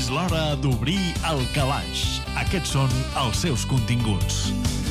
És l'hora d'obrir el calaix. Aquests són els seus continguts.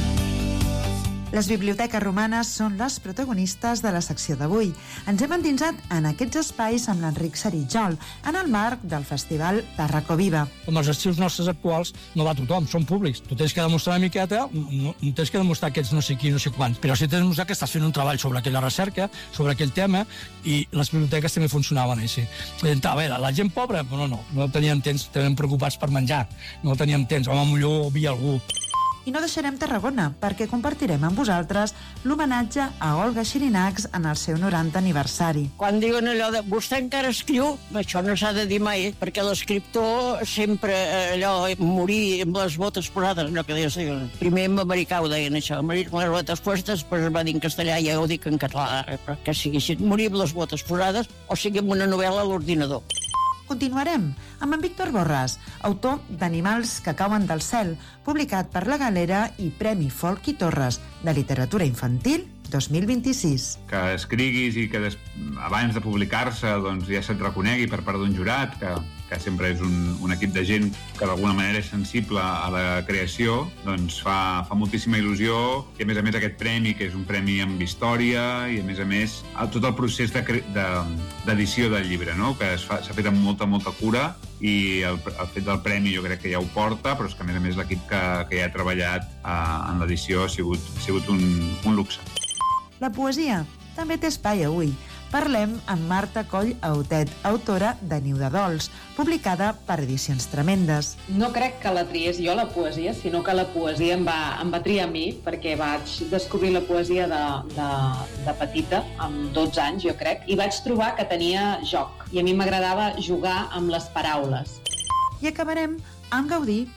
Les biblioteques romanes són les protagonistes de la secció d'avui. Ens hem endinsat en aquests espais amb l'Enric Saritjol, en el marc del festival Tarraco Viva. Amb els estils nostres actuals no va tothom, són públics. Tu tens que demostrar una miqueta, no tens que demostrar que ets no sé qui, no sé quants, però sí tens que demostrar que estàs fent un treball sobre aquella recerca, sobre aquell tema, i les biblioteques també funcionaven així. A veure, la gent pobra, no tenien temps, estaven preocupats per menjar, no tenien temps, home, millor havia algú. I no deixarem Tarragona, perquè compartirem amb vosaltres l'homenatge a Olga Xirinacs en el seu 90 aniversari. Quan diuen allò de vostè encara escriu, això no s'ha de dir mai, perquè l'escriptor sempre allò, morir amb les botes posades, allò que deies, primer en americà ho deien això, morir amb les botes postes, després es va dir en castellà, ja ho dic en català, però que sigui així, morir amb les botes posades o sigui amb una novel·la a l'ordinador. Continuarem amb en Víctor Borràs, autor d'Animals que cauen del cel, publicat per La Galera i Premi Folk i Torres de Literatura Infantil 2026. Que escriguis i que abans de publicar-se doncs, ja se't reconegui per part d'un jurat, que sempre és un equip de gent que d'alguna manera és sensible a la creació, doncs fa moltíssima il·lusió, i a més aquest premi, que és un premi amb història, i a més tot el procés d'edició del llibre, no? Que s'ha fet amb molta cura, i el fet del premi jo crec que ja ho porta, però és que a més l'equip que ja ha treballat en l'edició ha sigut un luxe. La poesia també té espai avui. Parlem amb Marta Coll Autet, autora de Niu de Dols, publicada per Edicions Tremendes. No crec que la triés jo, la poesia, sinó que la poesia em va triar a mi, perquè vaig descobrir la poesia de petita, amb 12 anys, jo crec, i vaig trobar que tenia joc, i a mi m'agradava jugar amb les paraules. I acabarem amb Gaudí